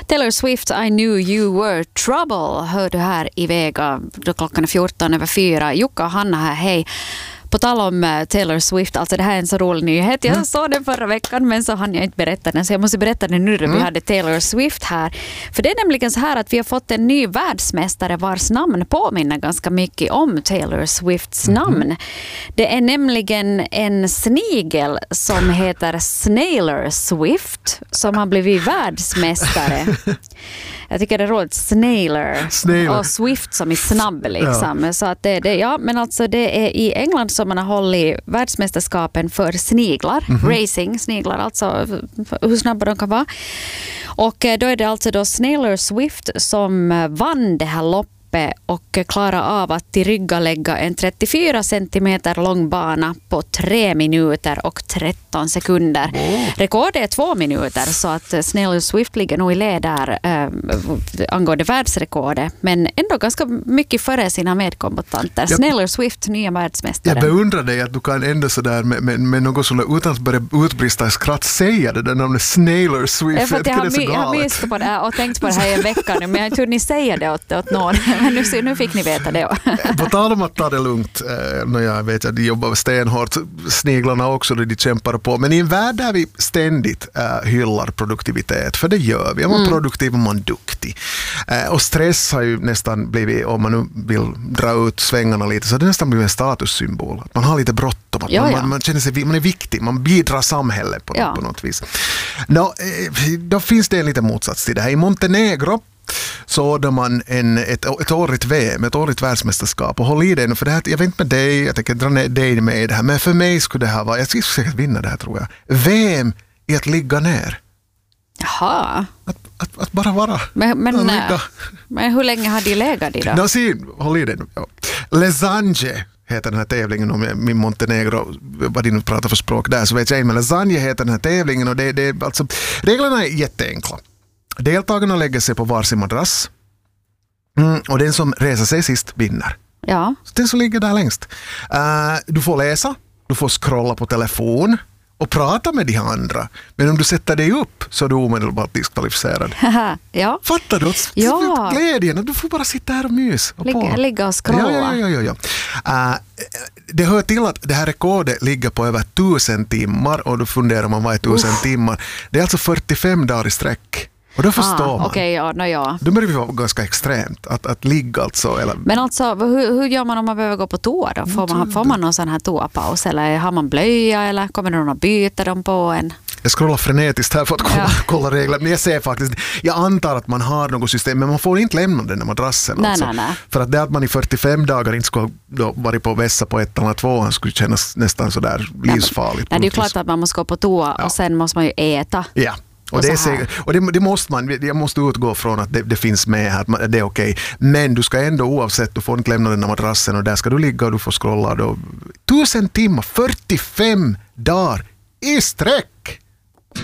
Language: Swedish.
Taylor Swift, I knew you were trouble, hör du här i Vega då klockan är 14:04. Jukka och Hanna här, hej. På tal om Taylor Swift, alltså det här är en så rolig nyhet. Jag såg den förra veckan men så hann jag inte berätta den, så jag måste berätta den nu när vi hade Taylor Swift här. För det är nämligen så här att vi har fått en ny världsmästare vars namn påminner ganska mycket om Taylor Swifts namn. Det är nämligen en snigel som heter Snailer Swift som har blivit världsmästare. Jag tycker det är roligt, Snailer. Och Swift som är snabb liksom. Ja. Så att det, men alltså det är i England som man har hållit världsmästerskapen för sniglar, racing sniglar, alltså hur snabba de kan vara. Och då är det alltså då Snailer Swift som vann det här loppet och klara av att tillryggalägga en 34 centimeter lång bana på 3 minuter och 13 sekunder. Rekordet är 2 minuter, så att Snailer Swift ligger nog i led där angående världsrekordet, men ändå ganska mycket före sina medkombatanter. Snailer Swift, nya världsmästare. Jag beundrar dig att du kan ändå sådär med något sådär utan att börja utbrista i skratt säga det där namnet Snailer Swift. Jag har missat på det och tänkt på det här i en vecka nu, men jag tror att ni säger det åt någon. Nu fick ni veta det. På tal om att ta det lugnt, när jag vet att de jobbar stenhårt, sniglarna också, de kämpar på. Men i en värld där vi ständigt hyllar produktivitet, för det gör vi. Är man produktiv och man duktig. Och stress har ju nästan blivit, om man nu vill dra ut svängarna lite, så det nästan blivit en statussymbol. Att man har lite bråttom, att man känner sig, man är viktig, man bidrar samhället på något vis. Då finns det en liten motsats till det här. I Montenegro så då man ett årigt VM, ett årigt världsmästerskap, och håll i det nu, för det här, jag vet inte med dig, jag tänker dra dig med i det här, men för mig skulle det här vara, jag skulle säkert vinna det här tror jag, VM i att ligga ner. Jaha. Att bara vara. Men hur länge har de legat i då? Håll i det nu. Ja. Lasagne heter den här tävlingen, om min Montenegro, vad de nu pratar för språk där, så vet jag inte, men lasagne heter den här tävlingen, och det är alltså, reglerna är jätteenkla. Deltagarna lägger sig på varsin madrass och den som reser sig sist vinner. Ja. Så den som ligger där längst. Du får läsa, du får scrolla på telefon och prata med de andra. Men om du sätter dig upp så är du omedelbart diskvalificerad. Ja. Fattar du? Ja. Glädjen, du får bara sitta här och mys. Ligga och scrolla. Ja. Det hör till att det här rekordet ligger på över 1000 timmar, och då funderar man vad är 1000 timmar. Det är alltså 45 dagar i sträck. Och då förstår man. Okay, ja. Då börjar vi vara ganska extremt att ligga alltså. Eller... Men alltså, hur gör man om man behöver gå på toa då? Får man någon sån här toapaus? Eller har man blöja? Eller kommer det någon att byta dem på en? Jag scrollar frenetiskt här för att kolla regler. Men jag ser faktiskt, jag antar att man har något system, men man får inte lämna den där madrassen. Nej. För att det att man i 45 dagar inte skulle då varit på vässa på 1 eller 2 skulle kännas nästan sådär livsfarligt. Nej, det är ju klart att man måste gå på toa och sen måste man ju äta. Ja. Och det måste man, jag måste utgå från att det finns med här, att det är okej. Men du ska ändå oavsett, du får inte lämna den här madrassen och där ska du ligga och du får scrolla då. 1000 timmar, 45 dagar i sträck!